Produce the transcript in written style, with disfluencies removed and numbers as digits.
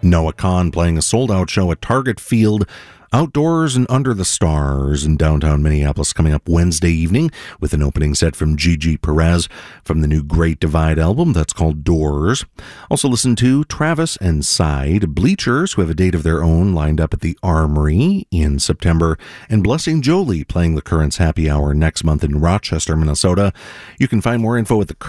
Noah Kahn playing a sold-out show at Target Field Outdoors and Under the Stars in downtown Minneapolis coming up Wednesday evening with an opening set from Gigi Perez from the new Great Divide album that's called Doors. Also listen to Travis and Side, Bleachers, who have a date of their own lined up at the Armory in September, and Blessing Jolie playing the Currents Happy Hour next month in Rochester, Minnesota. You can find more info at the